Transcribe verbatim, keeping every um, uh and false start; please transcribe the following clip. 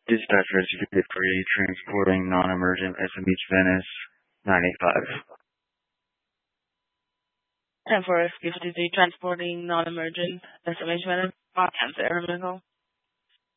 Dispatcher is fifty-three, transporting non-emergent S M H Venice ninety-five. ten four, S Q fifty-three, transporting non-emergent S M H Venice. Answer, Air Medical.